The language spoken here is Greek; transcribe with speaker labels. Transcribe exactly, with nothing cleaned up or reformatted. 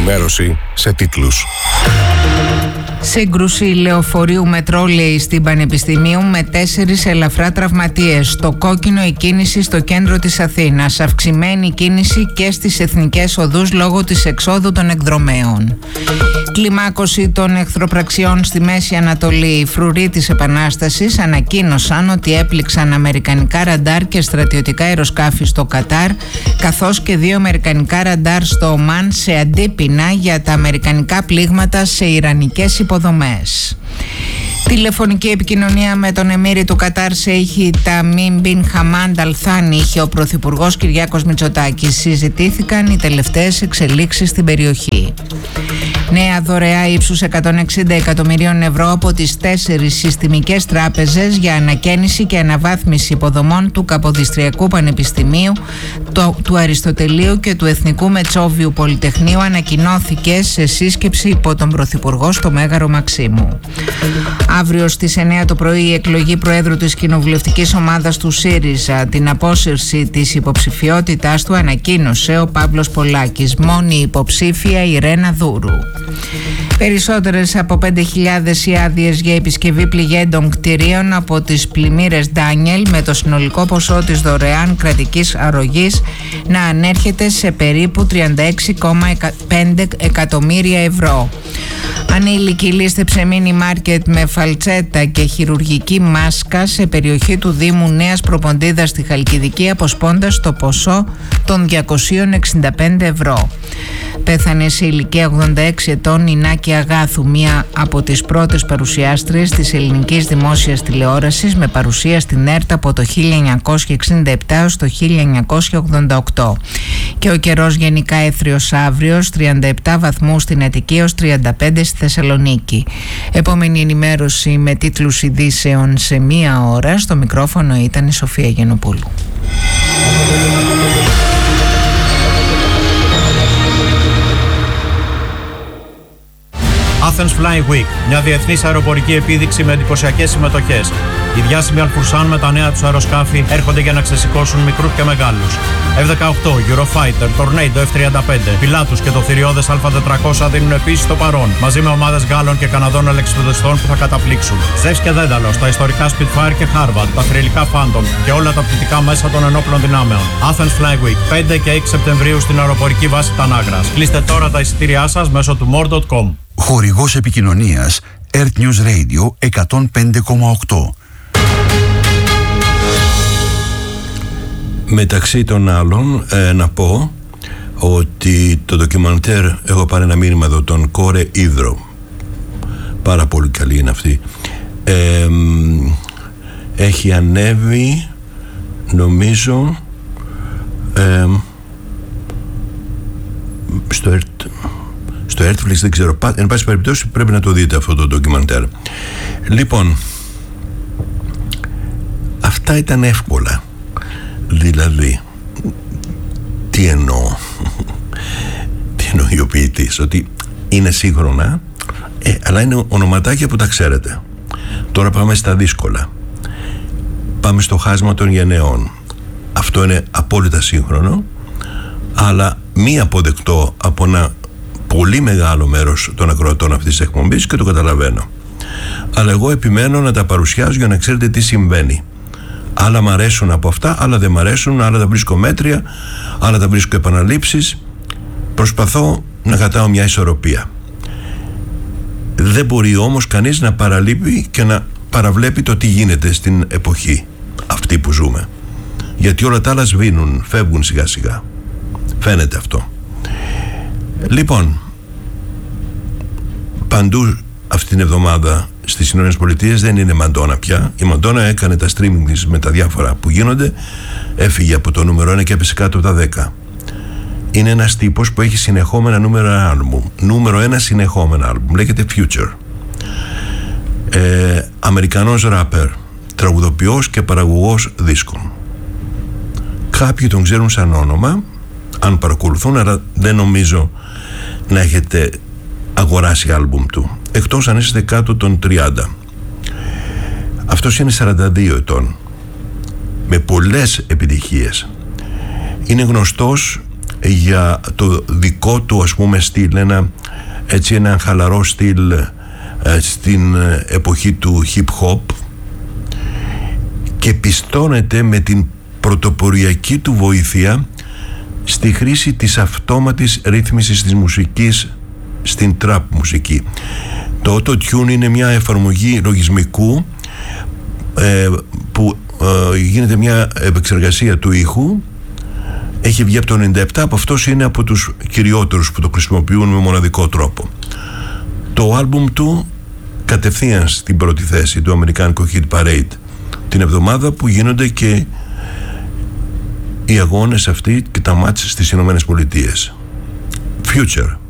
Speaker 1: ενημέρωση σε τίτλους.
Speaker 2: Σύγκρουση λεωφορείου με τρόλεϊ στην Πανεπιστημίου με τέσσερις ελαφρά τραυματίες. Στο κόκκινο η κίνηση στο κέντρο της Αθήνας. Αυξημένη κίνηση και στις εθνικές οδούς λόγω της εξόδου των εκδρομέων. Κλιμάκωση των εχθροπραξιών στη Μέση Ανατολή. Οι φρουροί της Επανάστασης ανακοίνωσαν ότι έπληξαν αμερικανικά ραντάρ και στρατιωτικά αεροσκάφη στο Κατάρ, καθώς και δύο αμερικανικά ραντάρ στο Ομάν σε αντίπεινα για τα αμερικανικά πλήγματα σε ιρανικές υποδομές. Τηλεφωνική επικοινωνία με τον Εμμύρη του Κατάρ Σέιχη Ταμίμ μπιν Χαμάντ Αλ Θάνι είχε ο Πρωθυπουργός Κυριάκος Μητσοτάκης. Συζητήθηκαν οι τελευταίες εξελίξεις στην περιοχή. Νέα δωρεά ύψους εκατόν εξήντα εκατομμυρίων ευρώ από τις τέσσερις συστημικές τράπεζες για ανακαίνιση και αναβάθμιση υποδομών του Καποδιστριακού Πανεπιστημίου, το, του Αριστοτελείου και του Εθνικού Μετσόβιου Πολυτεχνείου ανακοινώθηκε σε σύσκεψη υπό τον Πρωθυπουργό στο Μέγαρο Μαξίμου. Αύριο στις εννιά το πρωί η εκλογή Προέδρου της Κοινοβουλευτικής Ομάδας του ΣΥΡΙΖΑ. Την απόσυρση της υποψηφιότητάς του ανακοίνωσε ο Παύλος Πολάκης. Μόνη υποψήφια η Ρένα Δούρου. Περισσότερες από πέντε χιλιάδες οι άδειες για επισκευή πληγέντων κτηρίων από τις πλημμύρες Ντάνιελ, με το συνολικό ποσό της δωρεάν κρατικής αρρωγής να ανέρχεται σε περίπου τριάντα έξι κόμμα πέντε εκατομμύρια ευρώ. Ανήλικη λίστεψε μίνι μάρκετ με φαλτσέτα και χειρουργική μάσκα σε περιοχή του Δήμου Νέας Προποντίδας στη Χαλκιδική, αποσπώντας το ποσό των διακόσια εξήντα πέντε ευρώ. Πέθανε σε ηλικία ογδόντα έξι ετών η Νάκη Αγάθου, μία από τις πρώτες παρουσιάστριες της ελληνικής δημόσιας τηλεόρασης, με παρουσία στην ΕΡΤ από το χίλια εννιακόσια εξήντα επτά έως το χίλια εννιακόσια ογδόντα οκτώ. Και ο καιρός γενικά έθριος αύριος, τριάντα επτά βαθμούς στην Αττική έως τριάντα πέντε στη Θεσσαλονίκη. Επόμενη ενημέρωση με τίτλους ειδήσεων σε μία ώρα. Στο μικρόφωνο ήταν η Σοφία Γενοπούλου.
Speaker 3: Athens Flying Week, μια διεθνής αεροπορική επίδειξη με εντυπωσιακές συμμετοχές. Οι διάσημοι Αλφουρσάν με τα νέα τους αεροσκάφη έρχονται για να ξεσηκώσουν μικρούς και μεγάλους. εφ δεκαοκτώ, Eurofighter, Tornado εφ τριάντα πέντε, Pilatus και το θηριώδες Α τετρακόσια δίνουν επίσης το παρόν, μαζί με ομάδες Γάλλων και Καναδών αλεξιπτοδιστών που θα καταπλήξουν. Ζεύς και Δένταλος, τα ιστορικά Spitfire και Harvard, τα θρυλικά Phantom και όλα τα πτυτικά μέσα των ενόπλων δυνάμεων. Athens Flying Week, πέντε και έξι Σεπτεμβρίου στην αεροπορική βάση Τανάγρας. Κλείστε τώρα τα εισιτήριά σας μέσω του more τελεία com.
Speaker 4: Χορηγός επικοινωνίας Earth News Radio εκατόν πέντε κόμμα οκτώ.
Speaker 5: Μεταξύ των άλλων ε, να πω ότι το ντοκιμαντέρ, έχω πάρει ένα μήνυμα εδώ, τον Κόρε Ίδρο, πάρα πολύ καλή είναι αυτή, ε, έχει ανέβει νομίζω ε, στο Earth, στο Earthflix, δεν ξέρω, εν πάση περιπτώσει πρέπει να το δείτε αυτό το ντοκιμαντέρ. Λοιπόν, αυτά ήταν εύκολα. Δηλαδή, τι εννοώ, τι εννοεί ο ποιητής, ότι είναι σύγχρονα, ε, αλλά είναι ονοματάκια που τα ξέρετε. Τώρα πάμε στα δύσκολα. Πάμε στο χάσμα των γενεών. Αυτό είναι απόλυτα σύγχρονο, αλλά μη αποδεκτό από ένα πολύ μεγάλο μέρος των ακροατών αυτής της εκπομπής, και το καταλαβαίνω. Αλλά εγώ επιμένω να τα παρουσιάζω για να ξέρετε τι συμβαίνει. Άλλα μ' αρέσουν από αυτά, άλλα δεν μ' αρέσουν, άλλα τα βρίσκω μέτρια, άλλα τα βρίσκω επαναλήψεις. Προσπαθώ να κρατάω μια ισορροπία. Δεν μπορεί όμως κανείς να παραλείπει και να παραβλέπει το τι γίνεται στην εποχή αυτή που ζούμε. Γιατί όλα τα άλλα σβήνουν, φεύγουν σιγά σιγά. Φαίνεται αυτό. Λοιπόν, παντού αυτή την εβδομάδα στις Ηνωμένες Πολιτείες δεν είναι Μαντόνα πια. Η Μαντόνα έκανε τα streaming της με τα διάφορα που γίνονται, έφυγε από το νούμερο ένα και έπεσε κάτω από τα δέκα. Είναι ένας τύπος που έχει συνεχόμενα νούμερα άλμπουμ. Νούμερο ένα συνεχόμενα άλμπουμ. Λέγεται Future. Ε, Αμερικανός ράπερ, τραγουδοποιός και παραγωγός δίσκων. Κάποιοι τον ξέρουν σαν όνομα, αν παρακολουθούν, αλλά δεν νομίζω να έχετε αγοράσει άλμπουμ του, εκτός αν είστε κάτω των τριάντα. Αυτός είναι σαράντα δύο ετών, με πολλές επιτυχίες. Είναι γνωστός για το δικό του, ας πούμε, στυλ, ένα, έτσι, ένα χαλαρό στυλ ε, στην εποχή του hip hop, και πιστώνεται με την πρωτοποριακή του βοήθεια στη χρήση της αυτόματης ρύθμισης της μουσικής στην trap μουσική. Το auto-tune είναι μια εφαρμογή λογισμικού ε, που ε, γίνεται μια επεξεργασία του ήχου. Έχει βγει από το ενενήντα επτά, από αυτός είναι από τους κυριότερους που το χρησιμοποιούν με μοναδικό τρόπο. Το άλμπουμ του κατευθείαν στην πρώτη θέση του αμερικάνικου Hit Parade την εβδομάδα που γίνονται και οι αγώνες αυτοί και τα μάτς στις Ηνωμένες Πολιτείες. Future.